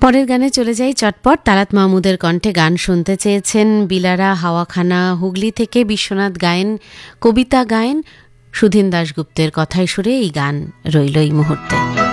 পরের গানে চলে যাই চটপট। তারাত মাহমুদের কণ্ঠে গান শুনতে চেয়েছেন বিলারা হাওয়াখানা হুগলি থেকে বিশ্বনাথ গায়েন, কবিতা গায়েন, সুধীন দাশগুপ্তের কথায় সুরে এই গান রইল এই মুহূর্তে।